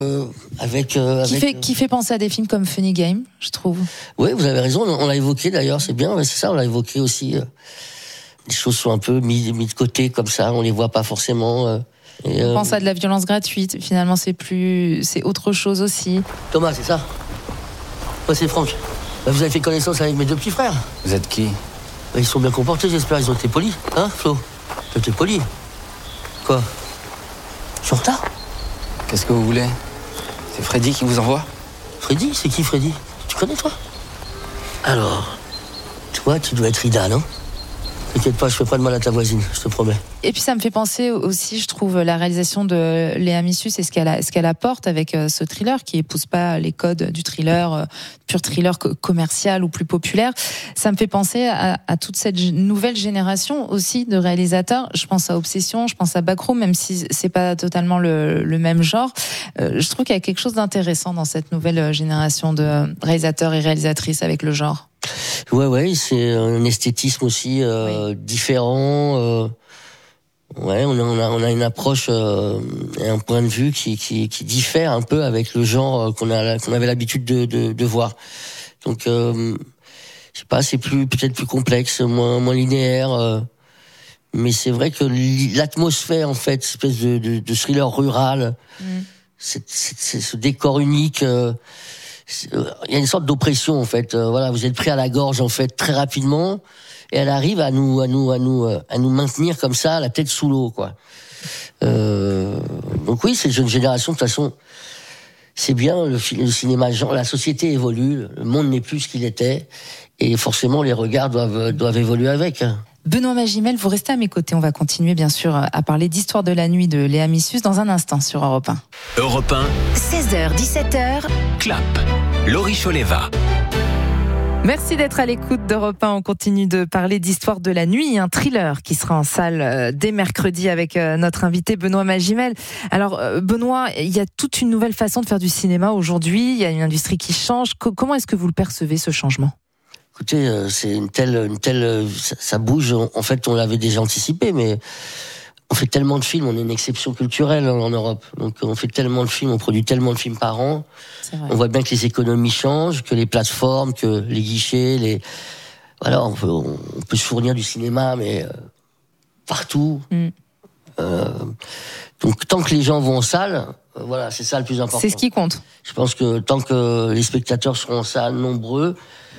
Qui fait penser à des films comme Funny Game, je trouve. Oui, vous avez raison, on l'a évoqué d'ailleurs, c'est bien, c'est ça, on l'a évoqué aussi. Les choses sont un peu mis de côté comme ça, on les voit pas forcément. On pense à de la violence gratuite, finalement c'est autre chose aussi. Thomas, c'est ça? Moi c'est Franck. Vous avez fait connaissance avec mes deux petits frères. Vous êtes qui? Ils sont bien comportés, j'espère, ils ont été polis. Hein, Flo? T'as été poli? Quoi? Je suis en retard? Qu'est-ce que vous voulez? C'est Freddy qui vous envoie? Freddy? C'est qui Freddy? Tu connais toi? Alors, toi tu dois être Ida, non? T'inquiète pas, je fais pas de mal à ta voisine, je te promets. Et puis ça me fait penser aussi, je trouve, la réalisation de Léa Missus et ce qu'elle apporte avec ce thriller qui épouse pas les codes du thriller, pur thriller commercial ou plus populaire. Ça me fait penser à toute cette nouvelle génération aussi de réalisateurs. Je pense à Obsession, je pense à Backroom, même si c'est pas totalement le même genre. Je trouve qu'il y a quelque chose d'intéressant dans cette nouvelle génération de réalisateurs et réalisatrices avec le genre. Ouais, c'est un esthétisme aussi différent. Ouais, on a une approche et un point de vue qui diffère un peu avec le genre qu'on avait l'habitude de voir. Donc, je sais pas, c'est peut-être plus complexe, moins linéaire. Mais c'est vrai que l'atmosphère, en fait, espèce de thriller rural, c'est ce décor unique. Il y a une sorte d'oppression en fait. Voilà, vous êtes pris à la gorge en fait très rapidement, et elle arrive à nous maintenir comme ça, la tête sous l'eau, quoi. Donc oui, cette jeune génération, de toute façon, c'est bien le cinéma. La société évolue, le monde n'est plus ce qu'il était, et forcément les regards doivent évoluer avec. Benoît Magimel, vous restez à mes côtés. On va continuer, bien sûr, à parler d'Histoire de la nuit de Léa Missus dans un instant sur Europe 1. Europe 1. 16h, 17h. Clap. Laurie Choleva. Merci d'être à l'écoute d'Europe 1. On continue de parler d'Histoire de la nuit, un thriller qui sera en salle dès mercredi avec notre invité Benoît Magimel. Alors Benoît, il y a toute une nouvelle façon de faire du cinéma aujourd'hui. Il y a une industrie qui change. Comment est-ce que vous le percevez, ce changement ? Écoutez, c'est une telle, ça bouge. En fait, on l'avait déjà anticipé, mais on fait tellement de films, on est une exception culturelle en Europe. Donc, on fait tellement de films, on produit tellement de films par an. On voit bien que les économies changent, que les plateformes, que les guichets, voilà, on peut se fournir du cinéma, mais partout. Donc, tant que les gens vont en salle, voilà, c'est ça le plus important. C'est ce qui compte. Je pense que tant que les spectateurs seront en salle nombreux,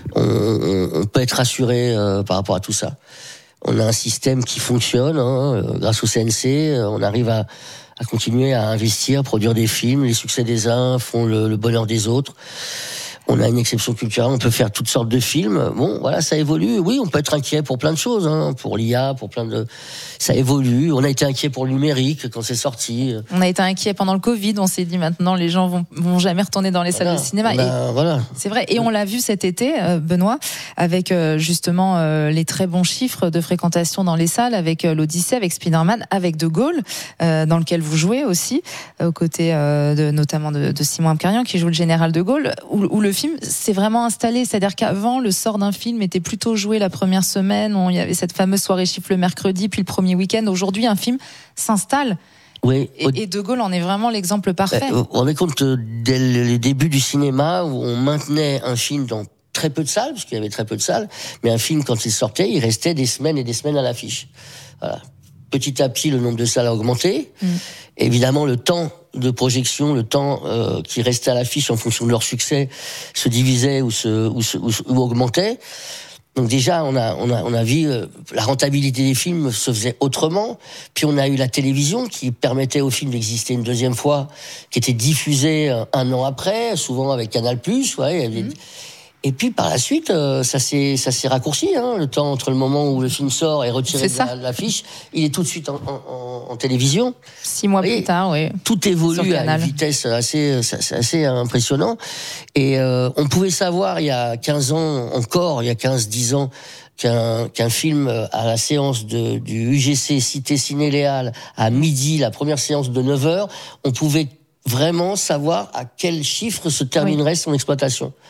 on peut être rassuré par rapport à tout ça. On a un système qui fonctionne, grâce au CNC, on arrive à continuer à investir, à produire des films. Les succès des uns font le bonheur des autres. On a une exception culturelle, on peut faire toutes sortes de films. Bon, voilà, ça évolue. Oui, on peut être inquiet pour plein de choses, pour l'IA, pour plein de... Ça évolue. On a été inquiet pour le numérique quand c'est sorti. On a été inquiet pendant le Covid. On s'est dit maintenant, les gens vont jamais retourner dans les salles de cinéma. Voilà. C'est vrai. Et on l'a vu cet été, Benoît, avec justement les très bons chiffres de fréquentation dans les salles, avec l'Odyssée, avec Spider-Man, avec De Gaulle, dans lequel vous jouez aussi, aux côtés notamment de Simon Abkarian, qui joue le général De Gaulle, où le film s'est vraiment installé. C'est-à-dire qu'avant, le sort d'un film était plutôt joué la première semaine. Il y avait cette fameuse soirée chiffre le mercredi, puis le premier week-end. Aujourd'hui, un film s'installe. Oui. Et De Gaulle en est vraiment l'exemple parfait. On est compte dès les débuts du cinéma où on maintenait un film dans très peu de salles, parce qu'il y avait très peu de salles, mais un film, quand il sortait, il restait des semaines et des semaines à l'affiche. Voilà. Petit à petit, le nombre de salles a augmenté. Évidemment, le temps de projection, le temps qui restait à l'affiche en fonction de leur succès, se divisait ou augmentait. Donc déjà, on a vu la rentabilité des films se faisait autrement. Puis on a eu la télévision qui permettait aux films d'exister une deuxième fois, qui était diffusée un an après, souvent avec Canal+. Ouais, Et puis par la suite, ça s'est raccourci, le temps entre le moment où le film sort et retiré de l'affiche, il est tout de suite en télévision. 6 mois plus tard, oui. Tout évolue à une vitesse assez impressionnant. Et on pouvait savoir il y a 15 ans, encore il y a 15-10 ans, qu'un film à la séance du UGC Cité Ciné-Léal à midi, la première séance de 9h, on pouvait vraiment savoir à quel chiffre se terminerait son exploitation.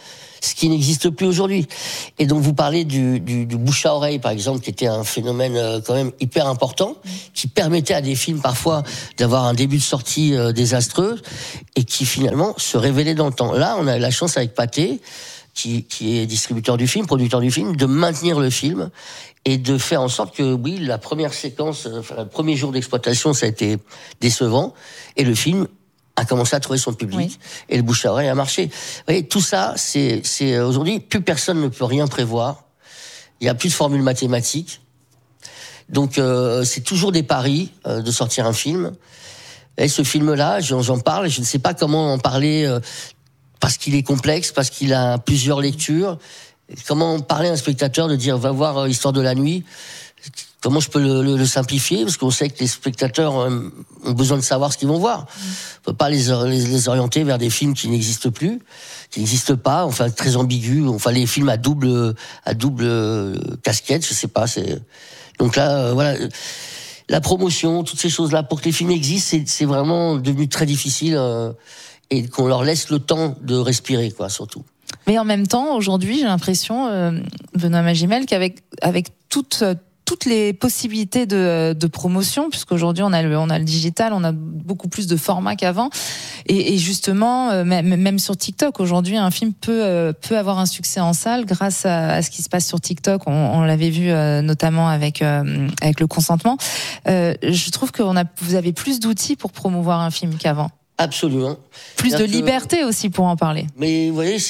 ce qui n'existe plus aujourd'hui. Et donc vous parlez du bouche à oreille, par exemple, qui était un phénomène quand même hyper important, qui permettait à des films parfois d'avoir un début de sortie désastreux et qui finalement se révélait dans le temps. Là, on a eu la chance avec Pathé, qui est distributeur du film, producteur du film, de maintenir le film et de faire en sorte que, oui, la première séquence, le premier jour d'exploitation, ça a été décevant, et le film a commencé à trouver son public, et le bouche à oreille a marché. Vous voyez, tout ça, c'est aujourd'hui, plus personne ne peut rien prévoir. Il y a plus de formule mathématique. Donc, c'est toujours des paris de sortir un film. Et ce film-là, j'en parle, je ne sais pas comment en parler, parce qu'il est complexe, parce qu'il a plusieurs lectures. Comment parler à un spectateur de dire, va voir Histoire de la nuit. Comment je peux le simplifier, parce qu'on sait que les spectateurs ont besoin de savoir ce qu'ils vont voir. On peut pas les orienter vers des films qui n'existent plus, qui n'existent pas, enfin très ambigus, enfin les films à double casquette, je sais pas. Donc là, voilà, la promotion, toutes ces choses-là, pour que les films existent, c'est vraiment devenu très difficile et qu'on leur laisse le temps de respirer, quoi, surtout. Mais en même temps, aujourd'hui, j'ai l'impression, Benoît Magimel, qu'avec toutes les possibilités de promotion, puisqu'aujourd'hui on a le digital, on a beaucoup plus de formats qu'avant, et justement même sur TikTok aujourd'hui, un film peut avoir un succès en salle grâce à ce qui se passe sur TikTok. On l'avait vu notamment avec le consentement. Je trouve que vous avez plus d'outils pour promouvoir un film qu'avant. Absolument. Plus de liberté aussi pour en parler. Mais vous voyez,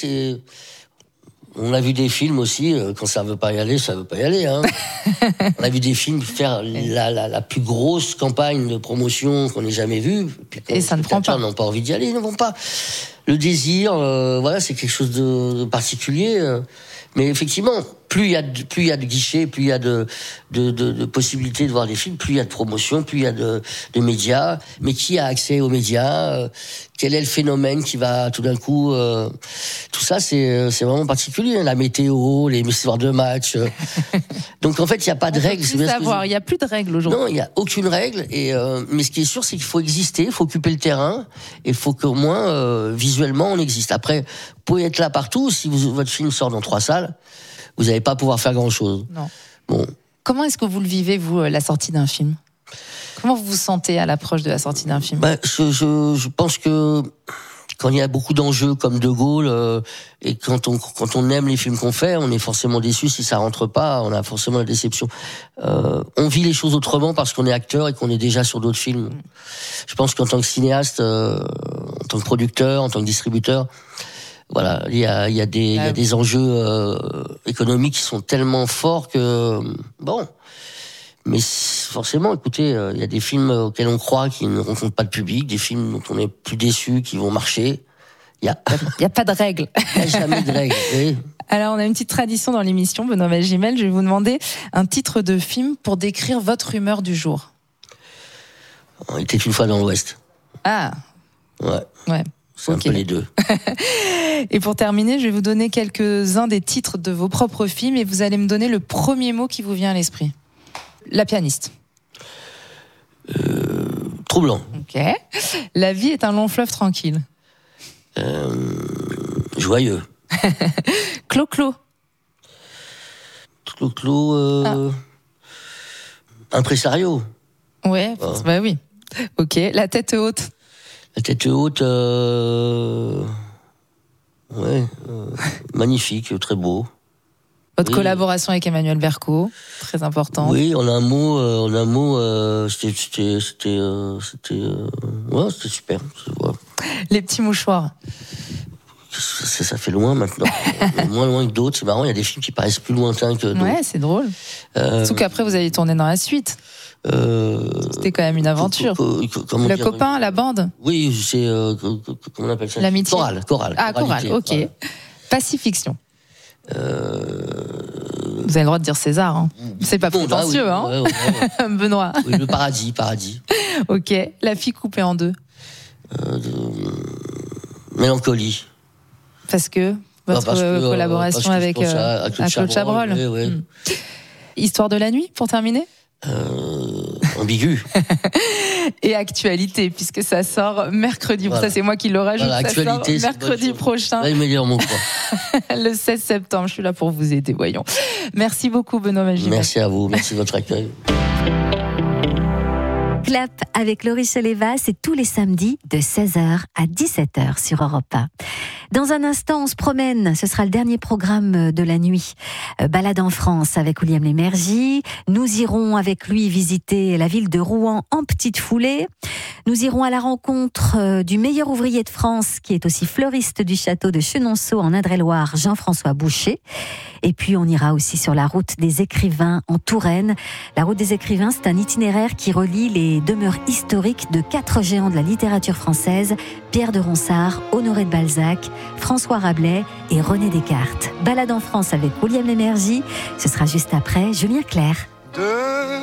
on a vu des films aussi, quand ça veut pas y aller, ça veut pas y aller. Hein. On a vu des films faire la plus grosse campagne de promotion qu'on ait jamais vue. Et ça ne prend pas. Les gens n'ont pas envie d'y aller, ils ne vont pas. Le désir, voilà, c'est quelque chose de particulier. Mais effectivement, plus il y a de guichets, plus il y a de possibilités de voir des films, plus il y a de promotion, plus il y a de médias. Mais qui a accès aux médias? Quel est le phénomène qui va tout d'un coup tout ça, c'est vraiment particulier. La météo, les histoires de match. Donc en fait, il n'y a pas de règles. Il n'y a plus de règles aujourd'hui. Non, il n'y a aucune règle. Mais ce qui est sûr, c'est qu'il faut exister, il faut occuper le terrain, et il faut qu'au moins visuellement on existe. Après, vous pouvez être là partout. Si votre film sort dans 3 salles, vous n'allez pas pouvoir faire grand-chose. Non. Bon. Comment est-ce que vous le vivez, vous, la sortie d'un film? Comment vous vous sentez à l'approche de la sortie d'un film? Je pense que quand il y a beaucoup d'enjeux comme De Gaulle, et quand on aime les films qu'on fait, on est forcément déçu si ça rentre pas, on a forcément la déception. On vit les choses autrement parce qu'on est acteur et qu'on est déjà sur d'autres films. Je pense qu'en tant que cinéaste, en tant que producteur, en tant que distributeur, voilà, il y a des enjeux économiques qui sont tellement forts que bon. Mais forcément, écoutez, il y a des films auxquels on croit qui ne rencontrent pas de public, des films dont on est plus déçu, qui vont marcher. Il y a pas de règles. Il n'y a jamais de règles. Oui. Alors, on a une petite tradition dans l'émission, Benoît Magimel. Je vais vous demander un titre de film pour décrire votre humeur du jour. On était une fois dans l'Ouest. Ah. Ouais. C'est un peu les deux. Et pour terminer, je vais vous donner quelques-uns des titres de vos propres films et vous allez me donner le premier mot qui vous vient à l'esprit. La pianiste. Troublant. Ok. La vie est un long fleuve tranquille. Joyeux. Clo-Clo. Clo-Clo. Impresario. Ouais, bah oui. Ok. La tête haute. La tête haute. Magnifique, très beau. Votre collaboration avec Emmanuel Berco, très importante. Oui, en un mot, c'était super. Les petits mouchoirs. Ça fait loin maintenant. Moins loin que d'autres. C'est marrant, il y a des films qui paraissent plus lointains que d'autres. Ouais, c'est drôle. Surtout qu'après, vous allez tourner dans la suite. C'était quand même une aventure. Le copain, la bande. Oui, c'est comment on appelle ça? L'amitié. Chorale. Ah, chorale, ok. Voilà. Pacifiction. Vous avez le droit de dire César, hein. C'est pas prétentieux, hein. Ouais. Benoît. Oui, le paradis. Ok. La fille coupée en deux. Mélancolie. Parce que votre collaboration avec Claude Chabrol. Oui. Histoire de la nuit, pour terminer. ambigu. Et actualité, puisque ça sort mercredi. Voilà. Ça, c'est moi qui le rajoute. Voilà, ça sort actualité, mercredi prochain. Là, le meilleur mot, quoi. Le 16 septembre. Je suis là pour vous aider, voyons. Merci beaucoup, Benoît Magimel. Merci à vous. Merci de votre accueil. Clap avec Laurie Choleva, c'est tous les samedis de 16h à 17h sur Europe 1. Dans un instant, on se promène. Ce sera le dernier programme de la nuit. Balade en France avec William Lémergie. Nous irons avec lui visiter la ville de Rouen en petite foulée. Nous irons à la rencontre du meilleur ouvrier de France, qui est aussi fleuriste du château de Chenonceau en Indre-et-Loire, Jean-François Boucher. Et puis on ira aussi sur la route des écrivains en Touraine. La route des écrivains, c'est un itinéraire qui relie les demeures historiques de 4 géants de la littérature française, Pierre de Ronsard, Honoré de Balzac, François Rabelais et René Descartes. Balade en France avec William Lémergie, ce sera juste après Julien Clerc.